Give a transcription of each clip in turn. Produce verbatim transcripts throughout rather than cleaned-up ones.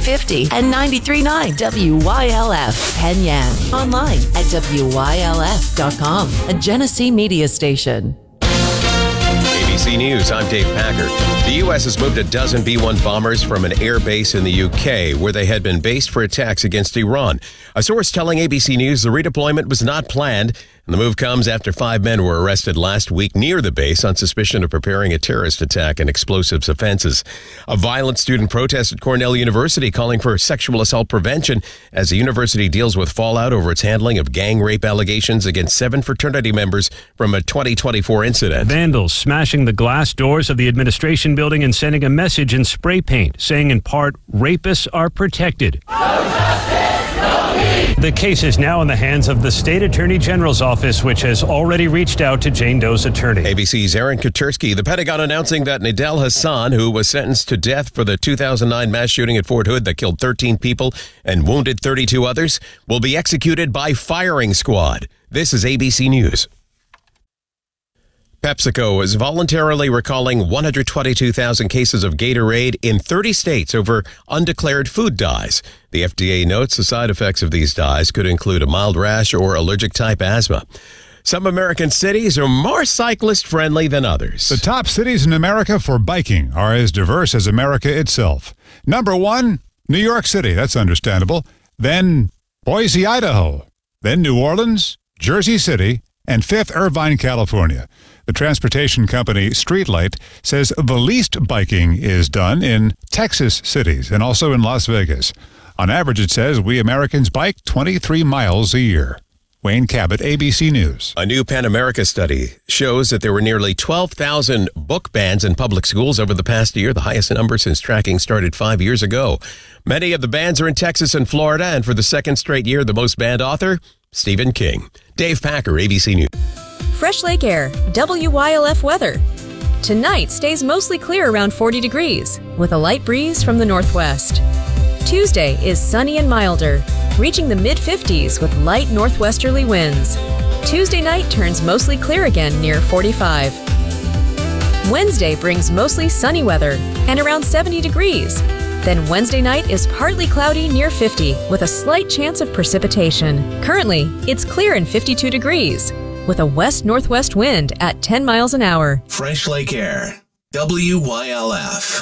fifty and ninety-three point nine W Y L F. Penyan. Online at W Y L F dot com. A Genesee media station. A B C News, I'm Dave Packer. The U S has moved a dozen B one bombers from an air base in the U K, where they had been based for attacks against Iran. A source telling A B C News the redeployment was not planned, and the move comes after five men were arrested last week near the base on suspicion of preparing a terrorist attack and explosives offenses. A violent student protest at Cornell University calling for sexual assault prevention as the university deals with fallout over its handling of gang rape allegations against seven fraternity members from a twenty twenty-four incident. Vandals smashing the glass doors of the administration building and sending a message in spray paint, saying in part, rapists are protected. No justice, no peace. The case is now in the hands of the State Attorney General's office, which has already reached out to Jane Doe's attorney. A B C's Aaron Katersky. The Pentagon announcing that Nidal Hassan, who was sentenced to death for the two thousand nine mass shooting at Fort Hood that killed thirteen people and wounded thirty-two others, will be executed by firing squad. This is A B C News. PepsiCo is voluntarily recalling one hundred twenty-two thousand cases of Gatorade in thirty states over undeclared food dyes. The F D A notes the side effects of these dyes could include a mild rash or allergic-type asthma. Some American cities are more cyclist-friendly than others. The top cities in America for biking are as diverse as America itself. Number one, New York City. That's understandable. Then Boise, Idaho. Then New Orleans, Jersey City, and fifth, Irvine, California. The transportation company Streetlight says the least biking is done in Texas cities and also in Las Vegas. On average, it says we Americans bike twenty-three miles a year. Wayne Cabot, A B C News. A new PEN America study shows that there were nearly twelve thousand book bans in public schools over the past year, the highest number since tracking started five years ago. Many of the bans are in Texas and Florida, and for the second straight year, the most banned author, Stephen King. Dave Packer, A B C News. Fresh Lake Air, W Y L F weather. Tonight stays mostly clear around forty degrees, with a light breeze from the northwest. Tuesday is sunny and milder, reaching the mid-fifties with light northwesterly winds. Tuesday night turns mostly clear again near forty-five. Wednesday brings mostly sunny weather and around seventy degrees. Then Wednesday night is partly cloudy near fifty with a slight chance of precipitation. Currently, it's clear and fifty-two degrees with a west-northwest wind at ten miles an hour. Fresh Lake Air, W Y L F.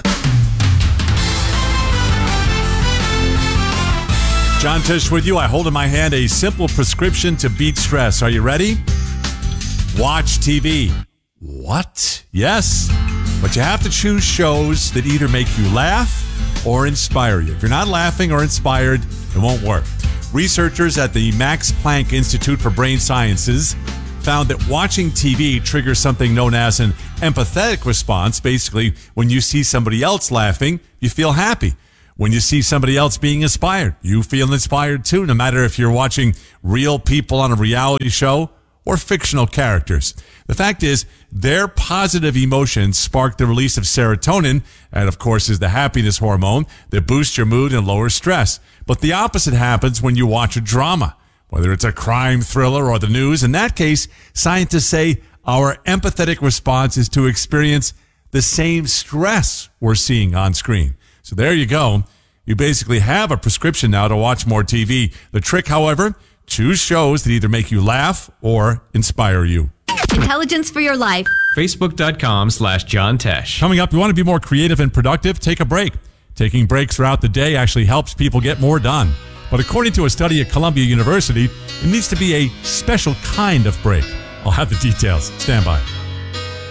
John Tisch with you. I hold in my hand a simple prescription to beat stress. Are you ready? Watch T V. What? Yes. But you have to choose shows that either make you laugh or inspire you. If you're not laughing or inspired, it won't work. Researchers at the Max Planck Institute for Brain Sciences found that watching T V triggers something known as an empathetic response. Basically, when you see somebody else laughing, you feel happy. When you see somebody else being inspired, you feel inspired too, no matter if you're watching real people on a reality show or fictional characters. The fact is, their positive emotions spark the release of serotonin, and of course is the happiness hormone that boosts your mood and lowers stress. But the opposite happens when you watch a drama, whether it's a crime thriller or the news. In that case, scientists say our empathetic response is to experience the same stress we're seeing on screen. So there you go. You basically have a prescription now to watch more T V. The trick, however, choose shows that either make you laugh or inspire you. Intelligence for your life. Facebook.com slash John Tesh. Coming up, you want to be more creative and productive? Take a break. Taking breaks throughout the day actually helps people get more done. But according to a study at Columbia University, it needs to be a special kind of break. I'll have the details. Stand by.